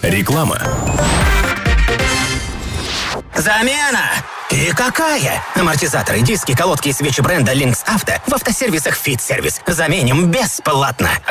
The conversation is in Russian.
Реклама. Замена! И какая? Амортизаторы, диски, колодки и свечи бренда Lynx Auto в автосервисах Fit Service. Заменим бесплатно.